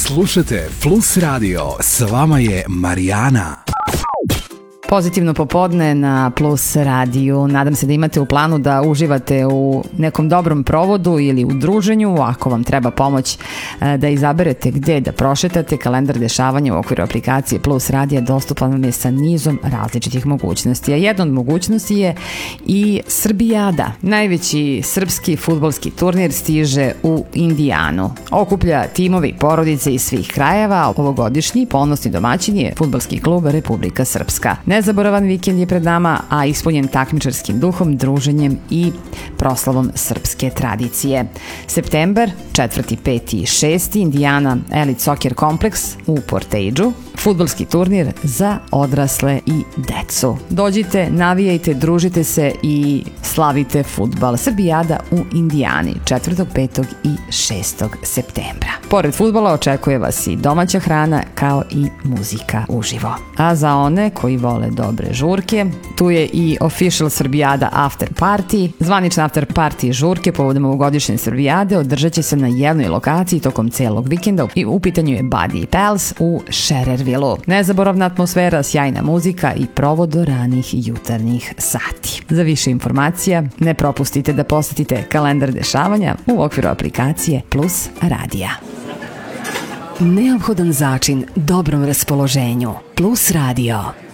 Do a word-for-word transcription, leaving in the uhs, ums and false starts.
Slušajte Plus Radio, s vama je Marijana. Pozitivno popodne na Plus radiju. Nadam se da imate u planu da uživate u nekom dobrom provodu ili u druženju. Ako vam treba pomoć da izaberete gde da prošetate, kalendar dešavanja u okviru aplikacije Plus radija dostupan vam je sa nizom različitih mogućnosti. A jedna od mogućnosti je i Srbijada. Najveći srpski fudbalski turnir stiže u Indijanu. Okuplja timove i porodice iz svih krajeva. Ovogodišnji ponosni domaćin je fudbalski klub Republika Srpska. Nezaboravan vikend je pred nama, a ispunjen takmičarskim duhom, druženjem i proslavom srpske tradicije. Septembar, četvrti, peti i šesti, Indiana Elite Soccer Complex u Portage-u, fudbalski turnir za odrasle i decu. Dođite, navijajte, družite se i slavite fudbal. Srbijada u Indijani, četvrtog, petog i šestog septembra. Pored fudbala očekuje vas i domaća hrana kao i muzika uživo. A za one koji vole dobre žurke, tu je i Official Srbijada After Party. Zvanična After Party žurke povodom ovogodišnje Srbijade održat će se na jednoj lokaciji tokom celog vikenda i u pitanju je Buddy Pals u Šerervilu. Nezaboravna atmosfera, sjajna muzika i provod do ranih jutarnjih sati. Za više informacija ne propustite da posetite kalendar dešavanja u okviru aplikacije Plus radija. Neophodan začin dobrom raspoloženju. Plus radio.